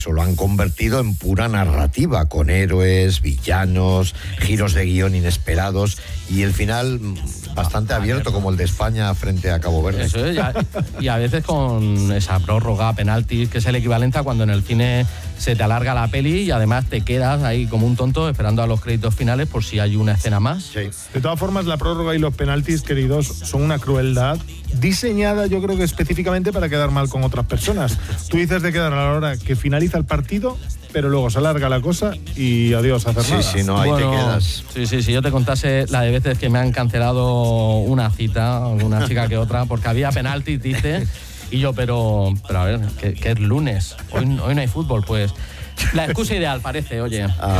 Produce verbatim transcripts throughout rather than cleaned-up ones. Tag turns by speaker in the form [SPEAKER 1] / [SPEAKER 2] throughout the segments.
[SPEAKER 1] Eso lo han convertido en pura narrativa, con héroes, villanos, giros de guión inesperados y el final bastante abierto, como el de España frente a Cabo Verde.
[SPEAKER 2] Eso es, y a veces con esa prórroga, penaltis, que es el equivalente a cuando en el cine se te alarga la peli y además te quedas ahí como un tonto esperando a los créditos finales por si hay una escena más.
[SPEAKER 1] Sí.
[SPEAKER 3] De todas formas, la prórroga y los penaltis, queridos, son una crueldad diseñada, yo creo que específicamente para quedar mal con otras personas. Tú dices de quedar a la hora que finaliza el partido, pero luego se alarga la cosa y adiós, hacer
[SPEAKER 1] Sí,
[SPEAKER 3] nada.
[SPEAKER 1] sí, no, ahí
[SPEAKER 2] Bueno,
[SPEAKER 1] te quedas.
[SPEAKER 2] Sí, sí, si yo te contase la de veces que me han cancelado una cita, una chica que otra, porque había penalti, dice, y yo, pero, pero a ver, que, que es lunes, hoy, hoy no hay fútbol, pues la excusa ideal parece, oye.
[SPEAKER 1] Ah.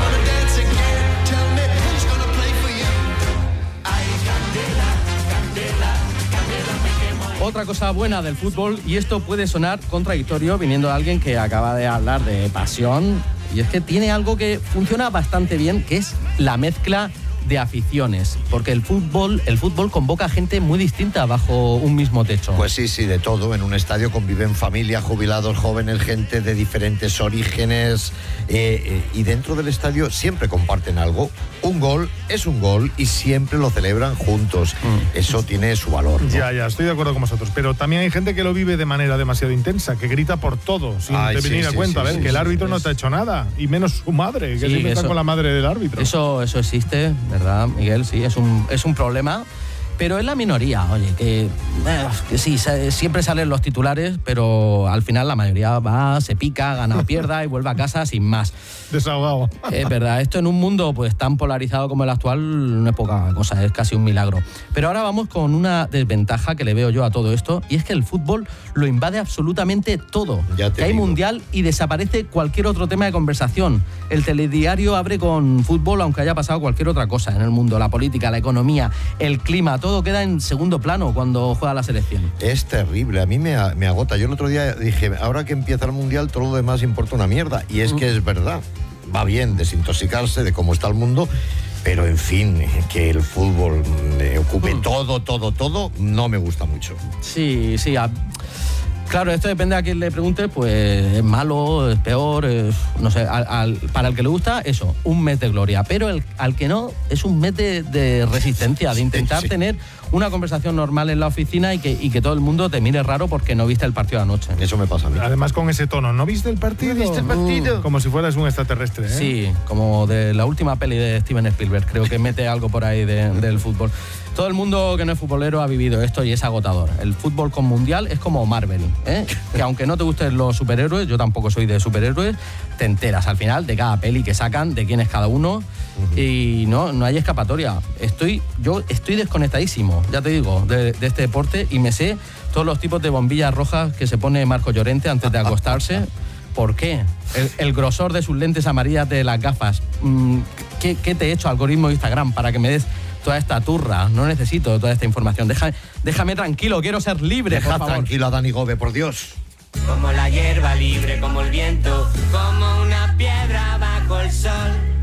[SPEAKER 2] Otra cosa buena del fútbol, y esto puede sonar contradictorio viniendo de alguien que acaba de hablar de pasión, y es que tiene algo que funciona bastante bien, que es la mezcla de aficiones, porque el fútbol, el fútbol convoca gente muy distinta bajo un mismo techo.
[SPEAKER 1] Pues sí, sí, de todo. En un estadio conviven familias, jubilados, jóvenes, gente de diferentes orígenes eh, eh, y dentro del estadio siempre comparten algo. Un gol es un gol y siempre lo celebran juntos. Mm. Eso tiene su valor, ¿no?
[SPEAKER 3] Ya, ya, estoy de acuerdo con vosotros. Pero también hay gente que lo vive de manera demasiado intensa, que grita por todo, sin
[SPEAKER 1] Ay,
[SPEAKER 3] te
[SPEAKER 1] sí,
[SPEAKER 3] venir a
[SPEAKER 1] sí,
[SPEAKER 3] cuenta.
[SPEAKER 1] sí,
[SPEAKER 3] a ver,
[SPEAKER 1] sí,
[SPEAKER 3] que el
[SPEAKER 1] sí,
[SPEAKER 3] árbitro
[SPEAKER 1] sí,
[SPEAKER 3] no
[SPEAKER 1] es.
[SPEAKER 3] te ha hecho nada, y menos su madre, que
[SPEAKER 2] Sí,
[SPEAKER 3] siempre
[SPEAKER 2] eso,
[SPEAKER 3] está con la madre del árbitro.
[SPEAKER 2] Eso, eso existe, ¿verdad, Miguel? Sí, es un, es un problema. Pero es la minoría, oye, que, eh, que sí, siempre salen los titulares, pero al final la mayoría va, se pica, gana o pierda y vuelve a casa sin más.
[SPEAKER 3] Desahogado.
[SPEAKER 2] Es verdad, esto en un mundo pues tan polarizado como el actual no es poca cosa, es casi un milagro. Pero ahora vamos con una desventaja que le veo yo a todo esto, y es que el fútbol lo invade absolutamente todo.
[SPEAKER 1] Ya te
[SPEAKER 2] que hay
[SPEAKER 1] digo.
[SPEAKER 2] mundial y desaparece cualquier otro tema de conversación. El telediario abre con fútbol aunque haya pasado cualquier otra cosa en el mundo, la política, la economía, el clima, todo queda en segundo plano cuando juega la selección.
[SPEAKER 1] Es terrible, a mí me, me agota. Yo el otro día dije, ahora que empieza el Mundial todo lo demás importa una mierda. Y es mm. que es verdad, va bien desintoxicarse de cómo está el mundo, pero en fin, que el fútbol eh, ocupe mm. todo, todo, todo, no me gusta mucho.
[SPEAKER 2] Sí, sí, a... Claro, esto depende a quién le pregunte, pues es malo, es peor, es, no sé, al, al, para el que le gusta, eso, un mes de gloria, pero el, al que no, es un mes de, de resistencia, de intentar sí, sí. tener una conversación normal en la oficina y que, y que todo el mundo te mire raro porque no viste el partido de anoche.
[SPEAKER 1] Eso me pasa a mí.
[SPEAKER 3] Además con ese tono, ¿no viste el partido?
[SPEAKER 1] ¿No viste el partido?
[SPEAKER 3] Uh, como si fueras un extraterrestre, ¿eh?
[SPEAKER 2] Sí, como de la última peli de Steven Spielberg, creo que mete algo por ahí de, del fútbol. Todo el mundo que no es futbolero ha vivido esto y es agotador. El fútbol con mundial es como Marvel, ¿eh? Que aunque no te gusten los superhéroes, yo tampoco soy de superhéroes, te enteras al final de cada peli que sacan, de quién es cada uno, uh-huh. y no, no hay escapatoria. Estoy, yo estoy desconectadísimo, ya te digo, de, de este deporte, y me sé todos los tipos de bombillas rojas que se pone Marco Llorente antes de acostarse. ¿Por qué? El, el grosor de sus lentes amarillas de las gafas. ¿Qué, qué te he hecho, algoritmo de Instagram, para que me des toda esta turra? No necesito toda esta información. Déjame, déjame tranquilo, quiero ser libre,
[SPEAKER 1] Deja
[SPEAKER 2] por favor.
[SPEAKER 1] tranquilo a Dani Gobe, por Dios.
[SPEAKER 4] Como la hierba libre, como el viento, como una piedra bajo el sol.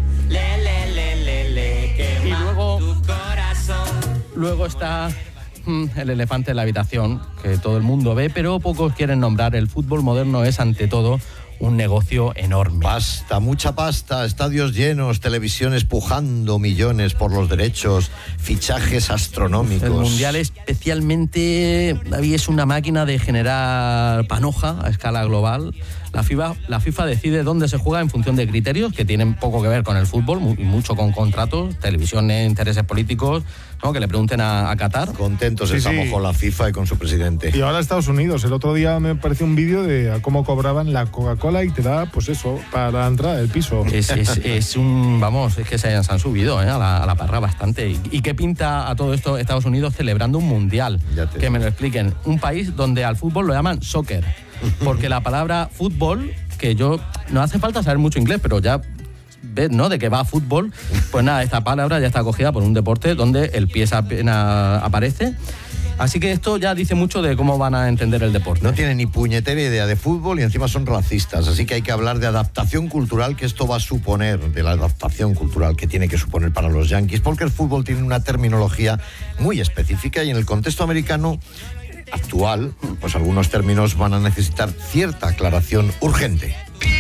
[SPEAKER 4] Le, le, le, le, le, quema
[SPEAKER 2] y luego,
[SPEAKER 4] tu corazón.
[SPEAKER 2] Luego está mm, el elefante en la habitación, que todo el mundo ve, pero pocos quieren nombrar. El fútbol moderno es, ante todo, un negocio enorme.
[SPEAKER 1] Pasta, mucha pasta, estadios llenos, televisiones pujando millones por los derechos, fichajes astronómicos.
[SPEAKER 2] El Mundial especialmente, David, es una máquina de generar panoja a escala global. La FIFA, la FIFA decide dónde se juega en función de criterios que tienen poco que ver con el fútbol y mucho con contratos, televisión, intereses políticos, ¿no? Que le pregunten a, a Qatar.
[SPEAKER 1] Contentos
[SPEAKER 3] sí,
[SPEAKER 1] estamos
[SPEAKER 3] sí.
[SPEAKER 1] con la FIFA y con su presidente.
[SPEAKER 3] Y ahora Estados Unidos. El otro día me pareció un vídeo de cómo cobraban la Coca-Cola y te da, pues eso, para la entrada del piso.
[SPEAKER 2] Es, es, es un, vamos, es que se, se han subido ¿eh? a, la, a la parra bastante. ¿Y, ¿Y qué pinta a todo esto Estados Unidos celebrando un mundial? Que me lo expliquen. Un país donde al fútbol lo llaman soccer. Porque la palabra fútbol, que yo, no hace falta saber mucho inglés, pero ya ves, ¿no?, de que va a fútbol, pues nada, esta palabra ya está acogida por un deporte donde el pie apenas aparece. Así que esto ya dice mucho de cómo van a entender el deporte.
[SPEAKER 1] No tienen ni puñetera idea de fútbol y encima son racistas, así que hay que hablar de adaptación cultural, que esto va a suponer, de la adaptación cultural que tiene que suponer para los yanquis, porque el fútbol tiene una terminología muy específica y en el contexto americano actual, pues algunos términos van a necesitar cierta aclaración urgente.